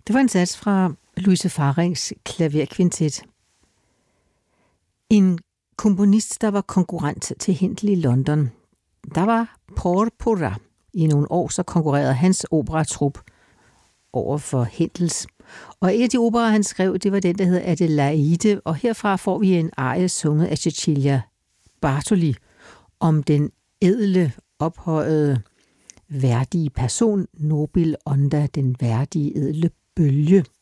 Det var en sats fra Louise Farings klaverkvintet. En komponist, der var konkurrent til Händel i London. Der var Porpora. I nogle år så konkurrerede hans operatrup over for Händels. Og et af de operer, han skrev, det var den, der hedder Adelaide. Og herfra får vi en arie sunget af Cecilia Bartoli om den ædle, ophøjede, værdige person, nobil onda, den værdige, ædle bølge.